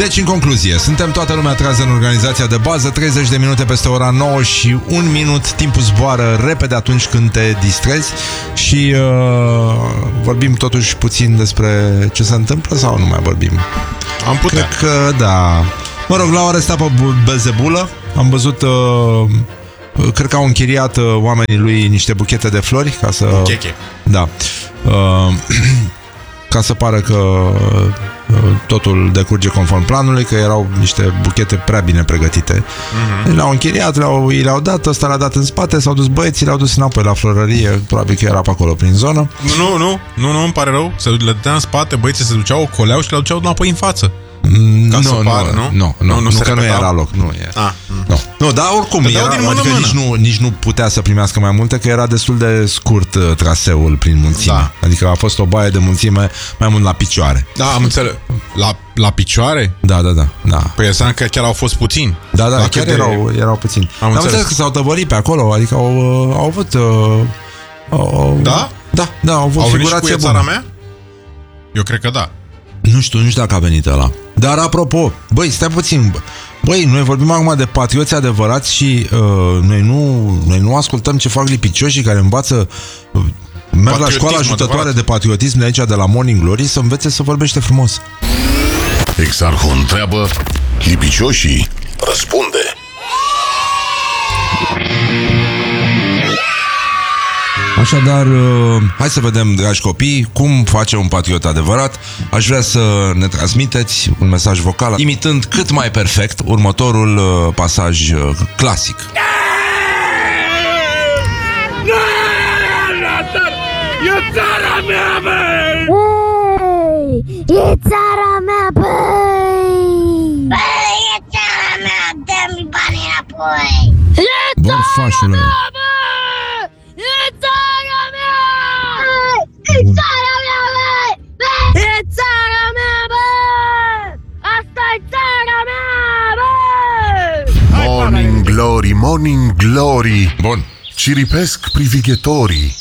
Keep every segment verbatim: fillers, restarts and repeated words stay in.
Deci, în concluzie, suntem toată lumea trează în organizația de bază. Treizeci de minute peste ora nouă și un minut. Timpul zboară repede atunci când te distrezi. Și uh, vorbim totuși puțin despre ce se întâmplă. Sau nu mai vorbim? Am putea. Cred că da. Mă rog, l-au arestat pe Belzebulă. Am văzut uh, cred că au închiriat uh, oamenii lui niște buchete de flori ca să... Cheche. Da. Uh, ca să pară că uh, totul decurge conform planului, că erau niște buchete prea bine pregătite. Uh-huh. Le-au închiriat, le-au, le-au dat, ăsta le-a dat în spate, s-au dus băieții, le-au dus înapoi la florărie, probabil că era pe acolo prin zonă. Nu, nu, nu, nu, îmi pare rău. Se le dădea în spate, băieții se duceau, o coleau și le duceau înapoi în față. Ca nu, să pară, nu, nu, nu, nu, nu, nu că nu era loc, nu e. Ah, nu. Nu, dar oricum era, adică nici nu, nici nu putea să primească mai multe, că era destul de scurt uh, traseul prin mulțime. Da. Adică a fost o baie de mulțime mai mult la picioare. Da, am înțeles. La, la picioare? Da, da, da, da. Păi înseamnă că chiar au fost puțini. Da, da, la chiar de... erau, erau puțini. Am, am înțeles că s-au tăvărit pe acolo, adică au, au avut... Uh, au, da? Da, da, au avut au figurație bună. Țara mea? Eu cred că da. Nu știu, nu știu dacă a venit ăla. Dar apropo, băi, stai puțin. Băi, noi vorbim acum de patrioți adevărați și uh, noi, nu, noi nu ascultăm ce fac lipicioșii care învață uh, merg la școala ajutătoare adevărat. de patriotism de aici, de la Morning Glory, să învețe să vorbește frumos. Exarhul întreabă, lipicioșii răspunde. Așadar, uh, hai să vedem, dragi copii, cum face un patriot adevărat. Aș vrea să ne transmiteți un mesaj vocal imitând cât mai perfect următorul uh, pasaj uh, clasic. E țara mea, băi! E țara mea, băi! Băi, e țara mea, dă-mi banii înapoi! E țara mea, băi! E țara mea! E țara mea, băi! E țara mea, băi! Asta-i țara mea, băi! Morning Glory, Morning Glory. Bun. Ciripesc privighetorii.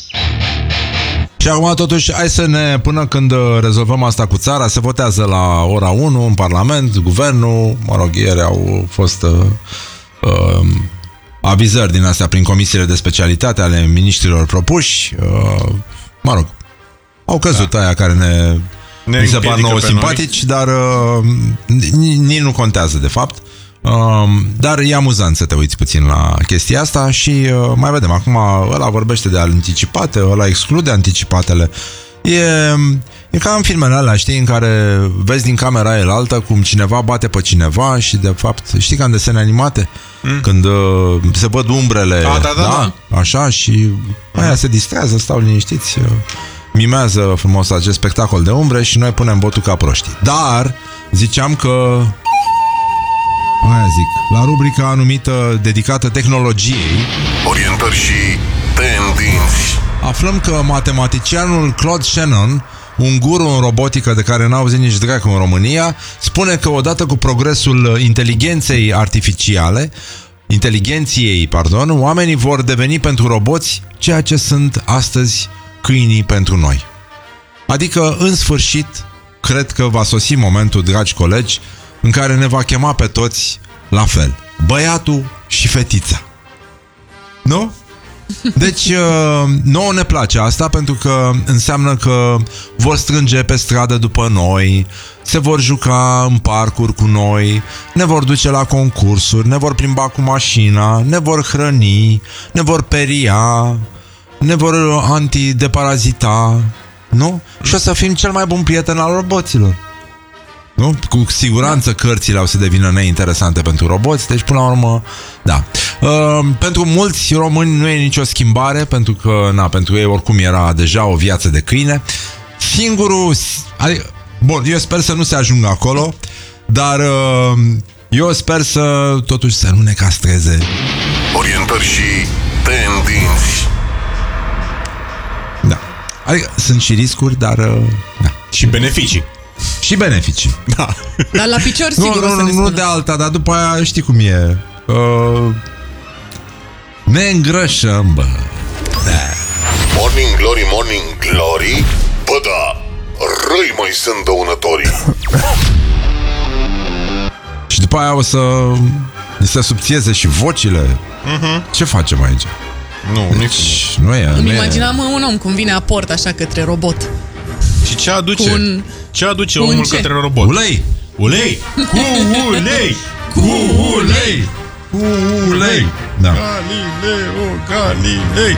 Și acum totuși, hai să ne, până când rezolvăm asta cu țara, se votează la ora unu în Parlament, guvernul, mă rog, ieri au fost uh, uh, avizări din astea prin comisiile de specialitate ale miniștrilor propuși, uh, mă rog, au căzut da. aia care ne, ne se par nouă simpatici, noi. Dar uh, nici nu contează de fapt. Uh, dar e amuzant să te uiți puțin la chestia asta și uh, mai vedem. Acum ăla vorbește de anticipate, ăla exclude anticipatele. E, e ca în filmele alea, știi, în care vezi din camera el altă cum cineva bate pe cineva și de fapt, știi, ca în desene animate mm. când uh, se văd umbrele, A, da, da, da, da. Așa, și aia se distrează, stau liniștiți, uh, mimează frumos acest spectacol de umbre și noi punem botul ca proștii. Dar ziceam că aia zic, la rubrica anumită dedicată tehnologiei, orientări și tendinți, aflăm că matematicianul Claude Shannon, un guru în robotică de care n-a auzit nici dracu în România, spune că odată cu progresul inteligenței artificiale, inteligenției, pardon, oamenii vor deveni pentru roboți ceea ce sunt astăzi câinii pentru noi. Adică, în sfârșit, cred că va sosi momentul, dragi colegi, în care ne va chema pe toți la fel, băiatul și fetița. Nu? Deci, nouă ne place asta pentru că înseamnă că vor strânge pe stradă după noi, se vor juca în parcuri cu noi, ne vor duce la concursuri, ne vor plimba cu mașina, ne vor hrăni, ne vor peria, ne vor antideparazita, nu? Și o să fim cel mai bun prieten al roboților. Nu? Cu siguranță cărțile au să devină neinteresante pentru roboți. Deci până la urmă, da. uh, Pentru mulți români nu e nicio schimbare, pentru că, na, pentru ei oricum era deja o viață de câine. Singurul, adică, bun, eu sper să nu se ajungă acolo, dar uh, eu sper să totuși să nu ne castreze. Orientări și tendinți. Da. Adică sunt și riscuri, dar uh, da. Și beneficii. Și beneficii. Da. Dar la picior sigur nu, o să nu, ne nu de alta, dar după aia știi cum e. Uh, ne îngrășăm, bă. Da. Morning Glory, Morning Glory. Bă, da, răi mai sunt dăunătorii. după aia o să ni se subțieze și vocile. Uh-huh. Ce facem aici? Nu, nu-i Deci, nu e, Îmi nu e. imaginam un om cum vine aport așa către robot. Și ce aduce? Cu un- Ce aduce cu un omul ce? către robot? Ulei! Ulei! Cu ulei! Cu ulei! Cu ulei! Da. Galileo, Galilei!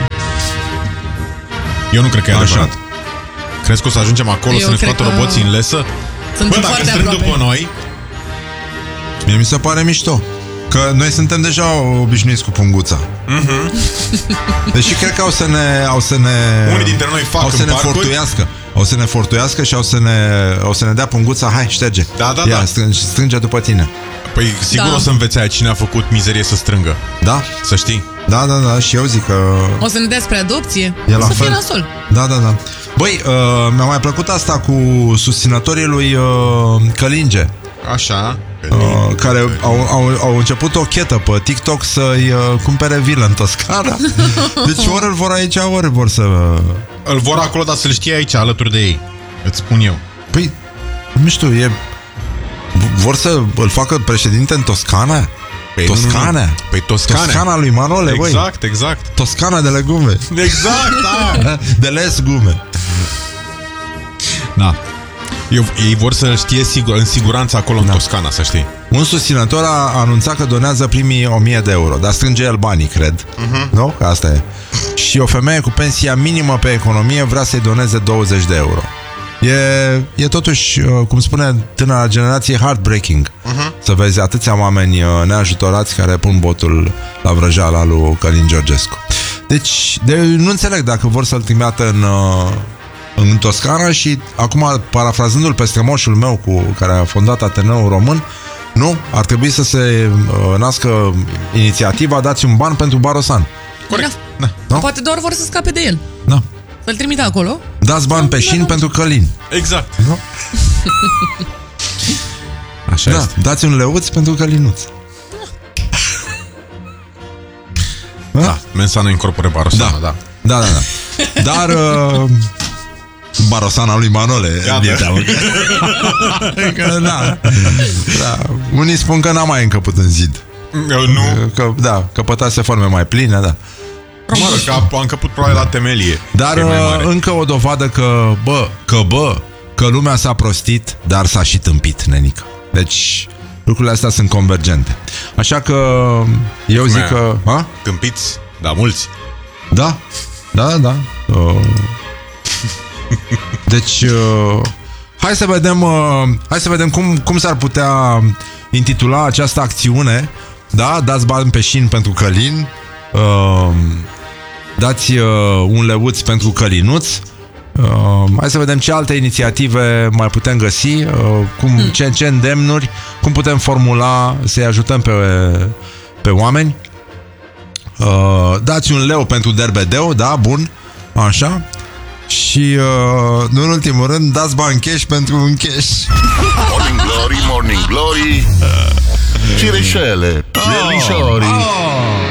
Eu nu cred că e Așa. adevărat. Crezi că o să ajungem acolo Eu să ne cred scoată că roboții în lesă? Sunt Bă, dacă foarte strâng aproape. după noi, Mie mi se pare mișto. Că noi suntem deja obișnuiți cu punguța. Mhm. Deși cred că au să ne... Au să ne unii dintre noi fac au să în ne parcuri. fortuiască. Au să ne fortuiască și au să ne, au să ne dea punguța. Hai, șterge. Da, da, Ia, da. strânge, strânge după tine. Păi sigur Da. o să înveți aia cine a făcut mizerie să strângă. Da? Să știi. Da, da, da. Și eu zic că... O să ne dea spre adopție? E O la să fie fel. nasol. Da, da, da. Băi, uh, mi-a mai plăcut asta cu susținătorii lui uh, Călinge. Așa. Uh, care au, au, au început o chetă pe TikTok să-i uh, cumpere vilă în Toscana. Deci ori îl vor aici, ori vor să... Îl vor acolo, dar să-l știe aici, alături de ei. Îți spun eu. Păi, nu știu, e... Vor să îl facă președinte în Toscana? Păi, Toscana? nu, nu. Păi Toscana. Toscana lui Manole, băi. Exact, exact. Toscana de legume. Exact, da. De lesgume. Da. Eu, ei vor să știe sigur, în siguranță acolo în Toscana, să știi. Un susținător a anunțat că donează primii o mie de euro, dar strânge el banii, cred. Uh-huh. Nu? Că asta e. Și o femeie cu pensia minimă pe economie vrea să-i doneze douăzeci de euro. E, e totuși, cum spune tânăra generație, heartbreaking. Uh-huh. Să vezi atâția oameni neajutorați care pun botul la vrăjeala lui Călin Georgescu. Deci, de, nu înțeleg dacă vor să-l trimită în... în Toscana și acum, parafrazându-l pe strămoșul meu cu care a fondat Ateneul Român, nu, ar trebui să se uh, nască inițiativa Dați un ban pentru Barosan. Corect. Da. Da. Poate doar vor să scape de el. Da. Să-l trimită acolo. Dați bani pe șin pentru Călin. Exact. Da? Așa Da. este. Dați un leuț pentru Călinuț. Da. Da. Mensana incorpore Barosana, da. Da, da, da. Dar uh, Barosana lui Manole. Iată. e teamă că- că, da, da. Unii spun că n-a mai încăput în zid. Eu nu. Că, da, căpătase forme mai pline, da. Mă rog, că a, a încăput probabil la temelie. Dar E mai uh, mare. încă o dovadă că, bă, că bă, că lumea s-a prostit, dar s-a și tâmpit, nenică. Deci, lucrurile astea sunt convergente. Așa că eu zic Mea. că... A? Tâmpiți, da, mulți. Da, da, da. Uh, deci, uh, hai să vedem, uh, hai să vedem cum, cum s-ar putea intitula această acțiune. Da, dați bani pe șin pentru Călin. Uh, dați uh, un leuț pentru Călinuț. Uh, hai să vedem ce alte inițiative mai putem găsi, uh, cum, ce, ce îndemnuri, cum putem formula să-i ajutăm pe, pe oameni. Uh, dați un leu pentru derbedeu, da, bun, așa. Și, uh, nu în ultimul rând, dați bani cash pentru un cash. Morning Glory, Morning Glory, cireșele, nelișorii.